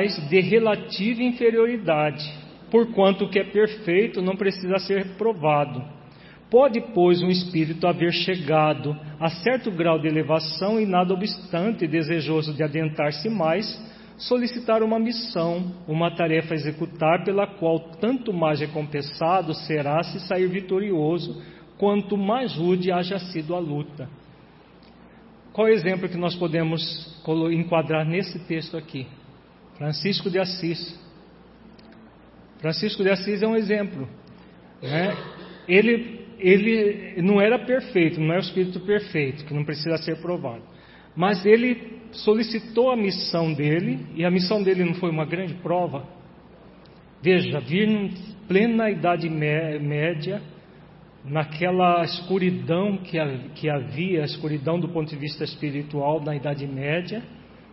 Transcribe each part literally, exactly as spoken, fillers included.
sinais de relativa inferioridade, porquanto o que é perfeito não precisa ser provado. Pode, pois, um espírito haver chegado a certo grau de elevação e, nada obstante, desejoso de adiantar-se mais, solicitar uma missão, uma tarefa a executar, pela qual tanto mais recompensado será se sair vitorioso, quanto mais rude haja sido a luta. Qual é o exemplo que nós podemos enquadrar nesse texto aqui? Francisco de Assis. Francisco de Assis é um exemplo, né? Ele, ele não era perfeito, não é o espírito perfeito, que não precisa ser provado. Mas ele solicitou a missão dele, e a missão dele não foi uma grande prova. Veja, vir em plena Idade Média, naquela escuridão que, que havia, a escuridão do ponto de vista espiritual na Idade Média,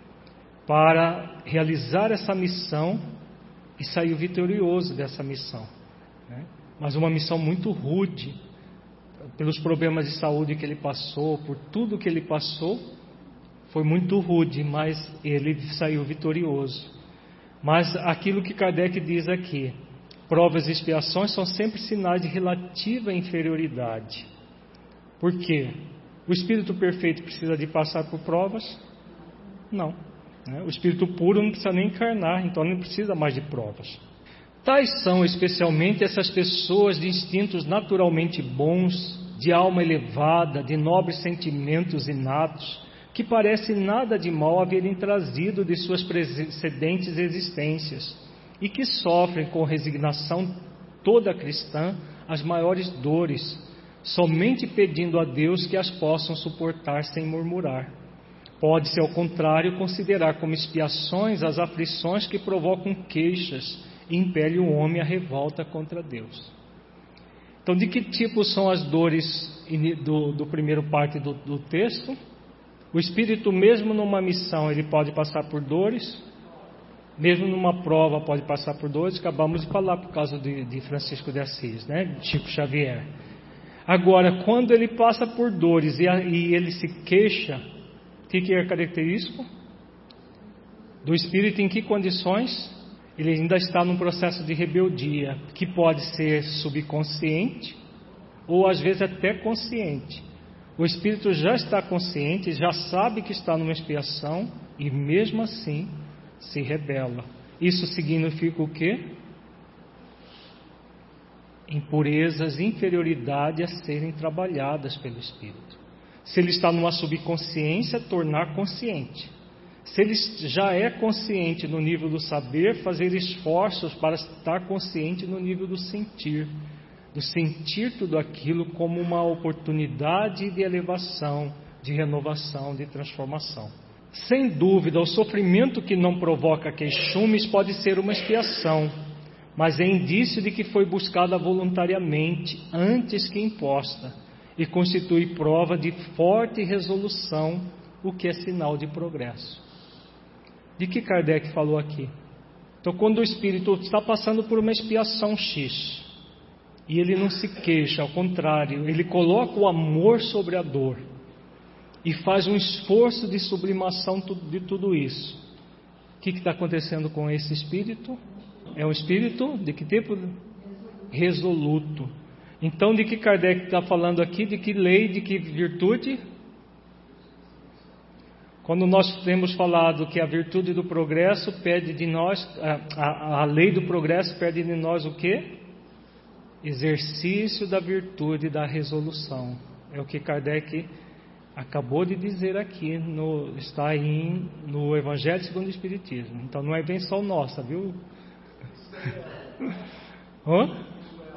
para realizar essa missão, e saiu vitorioso dessa missão, né? Mas uma missão muito rude, pelos problemas de saúde que ele passou, por tudo que ele passou, foi muito rude, mas ele saiu vitorioso. Mas aquilo que Kardec diz aqui, provas e expiações são sempre sinais de relativa inferioridade. Por quê? O espírito perfeito precisa de passar por provas? Não. O espírito puro não precisa nem encarnar, então não precisa mais de provas. Tais são especialmente essas pessoas de instintos naturalmente bons, de alma elevada, de nobres sentimentos inatos, que parece nada de mal haverem trazido de suas precedentes existências, e que sofrem com resignação toda cristã as maiores dores, somente pedindo a Deus que as possam suportar sem murmurar. Pode-se, ao contrário, considerar como expiações as aflições que provocam queixas e impele o homem à revolta contra Deus. Então, de que tipo são as dores do, do primeiro parte do, do texto? O espírito, mesmo numa missão, ele pode passar por dores, mesmo numa prova pode passar por dores. Acabamos de falar por causa de, de Francisco de Assis, né? De Chico Xavier. Agora, quando ele passa por dores e, a, e ele se queixa, o que, que é característico do espírito? Em que condições? Ele ainda está num processo de rebeldia, que pode ser subconsciente ou às vezes até consciente. O espírito já está consciente, já sabe que está numa expiação e mesmo assim se rebela. Isso significa o quê? Impurezas, inferioridade a serem trabalhadas pelo espírito. Se ele está numa subconsciência, tornar consciente. Se ele já é consciente no nível do saber, fazer esforços para estar consciente no nível do sentir, do sentir tudo aquilo como uma oportunidade de elevação, de renovação, de transformação. Sem dúvida, o sofrimento que não provoca queixumes pode ser uma expiação, mas é indício de que foi buscada voluntariamente antes que imposta, e constitui prova de forte resolução, o que é sinal de progresso. De que Kardec falou aqui? Então, quando o espírito está passando por uma expiação X, e ele não se queixa, ao contrário, ele coloca o amor sobre a dor, e faz um esforço de sublimação de tudo isso. O que está acontecendo com esse espírito? É um espírito de que tipo? Resoluto. Então, de que Kardec está falando aqui? De que lei, de que virtude? Quando nós temos falado que a virtude do progresso pede de nós, a, a, a lei do progresso pede de nós o quê? Exercício da virtude da resolução. É o que Kardec acabou de dizer aqui, no, está aí no Evangelho segundo o Espiritismo. Então não é invenção nossa, viu? Hã?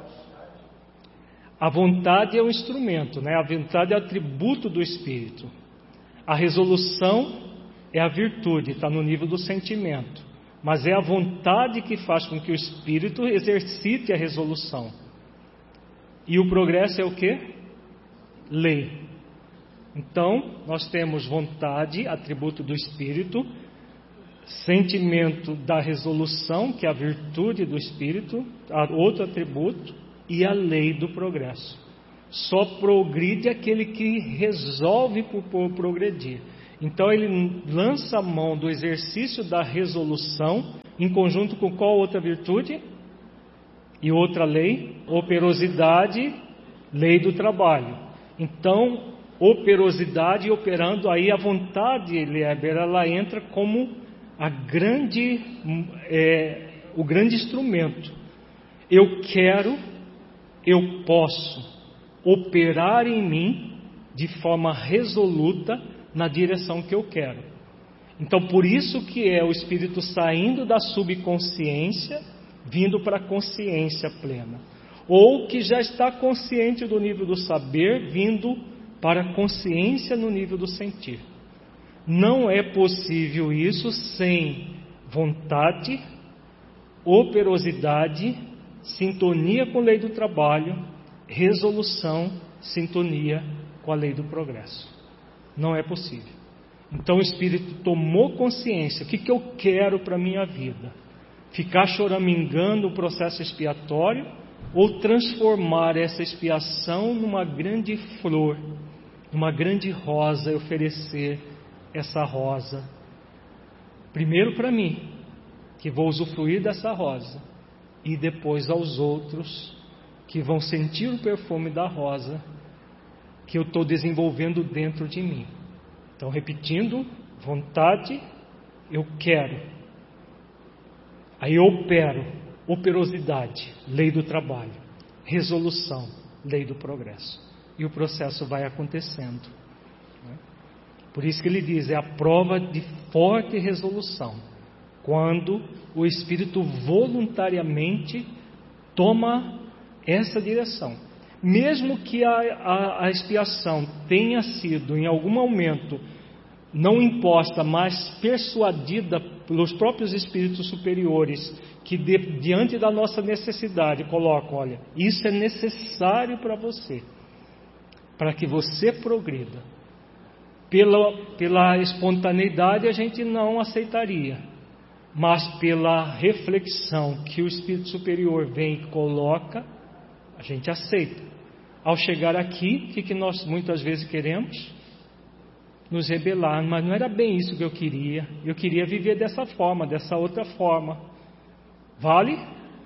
A vontade é o instrumento, né? A vontade é o atributo do Espírito. A resolução é a virtude, está no nível do sentimento. Mas é a vontade que faz com que o Espírito exercite a resolução. E o progresso é o quê? Lei. Então, nós temos vontade, atributo do Espírito, sentimento da resolução, que é a virtude do Espírito, outro atributo, e a lei do progresso. Só progride aquele que resolve por, por progredir. Então ele lança a mão do exercício da resolução em conjunto com qual outra virtude? E outra lei? Operosidade, lei do trabalho. Então, operosidade operando, aí a vontade, Lieber, ela entra como a grande, é, o grande instrumento. Eu quero, eu posso operar em mim de forma resoluta na direção que eu quero. Então, por isso que é o espírito saindo da subconsciência, vindo para a consciência plena. Ou que já está consciente do nível do saber, vindo para a consciência no nível do sentir. Não é possível isso sem vontade, operosidade, sintonia com a lei do trabalho, resolução, sintonia com a lei do progresso. Não é possível. Então o espírito tomou consciência. O que, que eu quero para a minha vida? Ficar choramingando o processo expiatório ou transformar essa expiação numa grande flor, uma grande rosa, e oferecer essa rosa primeiro para mim, que vou usufruir dessa rosa, e depois aos outros que vão sentir o perfume da rosa que eu estou desenvolvendo dentro de mim. Então, repetindo, vontade, eu quero, aí eu opero, operosidade, lei do trabalho, resolução, lei do progresso, e o processo vai acontecendo. Por isso que ele diz, é a prova de forte resolução, quando o espírito voluntariamente toma essa direção. Mesmo que a, a, a expiação tenha sido em algum momento não imposta, mas persuadida pelos próprios espíritos superiores, que de, diante da nossa necessidade colocam, olha, isso é necessário para você, para que você progrida. Pela, pela espontaneidade a gente não aceitaria, mas pela reflexão que o Espírito Superior vem e coloca, a gente aceita. Ao chegar aqui, o que, que nós muitas vezes queremos? Nos rebelar, mas não era bem isso que eu queria, eu queria viver dessa forma, dessa outra forma. Vale?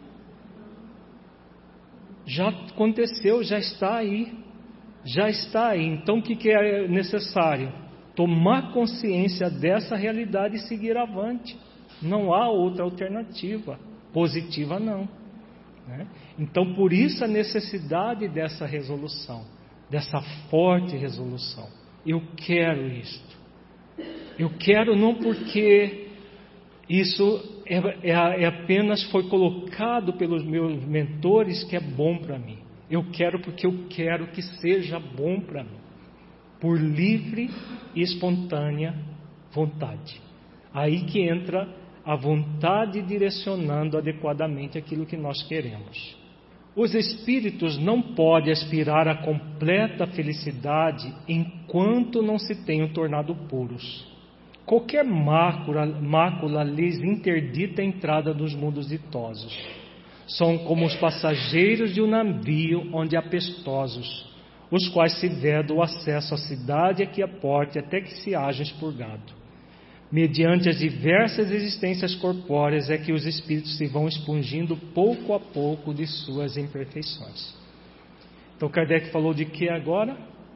Já aconteceu, já está aí. Já está aí. Então o que, que é necessário? Tomar consciência dessa realidade e seguir avante. Não há outra alternativa. Positiva não. Né? Então por isso a necessidade dessa resolução. Dessa forte resolução. Eu quero isto. Eu quero não porque isso é, é, é apenas foi colocado pelos meus mentores que é bom para mim. Eu quero porque eu quero que seja bom para mim, por livre e espontânea vontade. Aí que entra a vontade direcionando adequadamente aquilo que nós queremos. Os espíritos não podem aspirar à completa felicidade enquanto não se tenham tornado puros. Qualquer mácula, mácula lhes interdita a entrada nos mundos ditosos. São como os passageiros de um navio onde há pestosos, os quais se veda o acesso à cidade a que aporte até que se haja expurgado. Mediante as diversas existências corpóreas é que os espíritos se vão expungindo pouco a pouco de suas imperfeições. Então Kardec falou de que agora?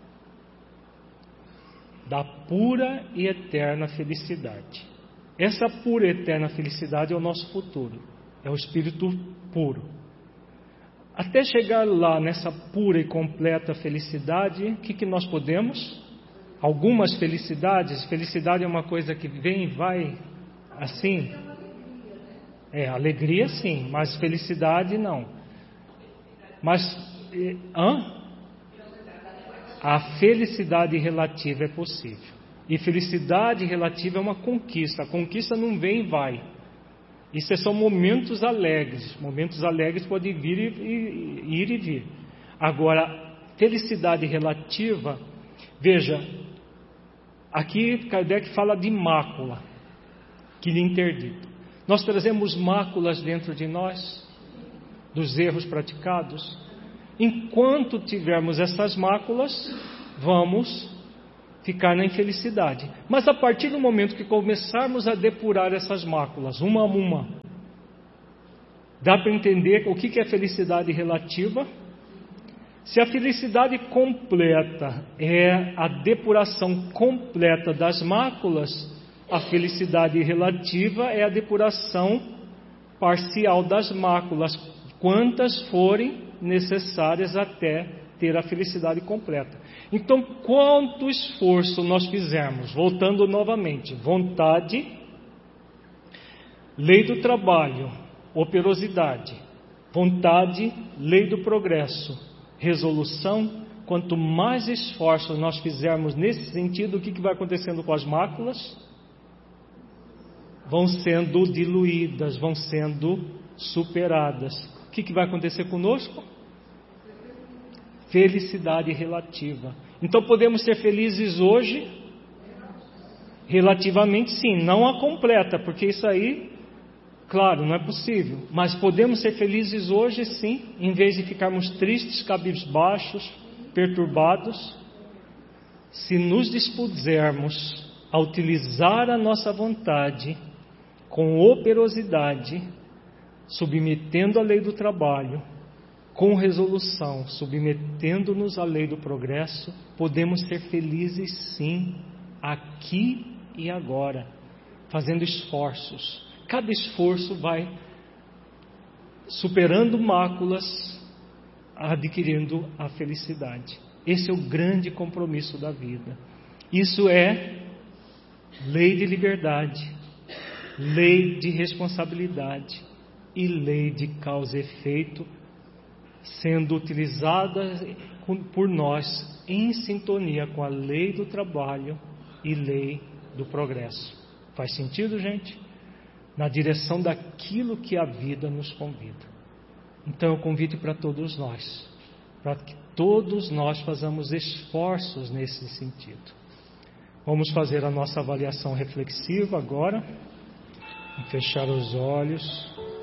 Da pura e eterna felicidade. Essa pura e eterna felicidade é o nosso futuro. É o espírito puro. Até chegar lá nessa pura e completa felicidade, o que, que nós podemos? Algumas felicidades. Felicidade é uma coisa que vem e vai assim. É, alegria sim, mas felicidade não. Mas, hã? A felicidade relativa é possível. E felicidade relativa é uma conquista. A conquista não vem e vai. Isso são momentos alegres. Momentos alegres podem vir e, e, ir e vir. Agora, felicidade relativa, veja, aqui Kardec fala de mácula, que lhe interdita. Nós trazemos máculas dentro de nós, dos erros praticados. Enquanto tivermos essas máculas, vamos ficar na infelicidade. Mas a partir do momento que começarmos a depurar essas máculas, uma a uma, Dá para entender o que é felicidade relativa? Se a felicidade completa é a depuração completa das máculas, a felicidade relativa é a depuração parcial das máculas, quantas forem necessárias até ter a felicidade completa. Então, quanto esforço nós fizermos, voltando novamente, vontade, lei do trabalho, operosidade, vontade, lei do progresso, resolução, quanto mais esforços nós fizermos nesse sentido, o que, que vai acontecendo com as máculas? Vão sendo diluídas, vão sendo superadas. O que, que vai acontecer conosco? Felicidade relativa. Então podemos ser felizes hoje? Relativamente sim, não a completa, porque isso aí, claro, não é possível. Mas podemos ser felizes hoje sim, em vez de ficarmos tristes, cabisbaixos, perturbados, se nos dispusermos a utilizar a nossa vontade com operosidade, submetendo a lei do trabalho, com resolução, submetendo-nos à lei do progresso, podemos ser felizes sim, aqui e agora, fazendo esforços. Cada esforço vai superando máculas, adquirindo a felicidade. Esse é o grande compromisso da vida. Isso é lei de liberdade, lei de responsabilidade e lei de causa e efeito, sendo utilizada por nós em sintonia com a lei do trabalho e lei do progresso. Faz sentido, gente? Na direção daquilo que a vida nos convida. Então eu convido para todos nós, para que todos nós façamos esforços nesse sentido. Vamos fazer a nossa avaliação reflexiva agora. Fechar os olhos.